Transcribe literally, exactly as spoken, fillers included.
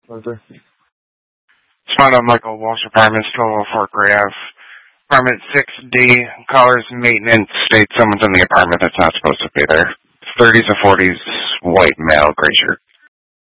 Closer. It's found on Michael Walsh Apartments, twelve oh four Gray Ave. Apartment six D, caller's maintenance states someone's in the apartment that's not supposed to be there. thirties or forties, white male, gray shirt.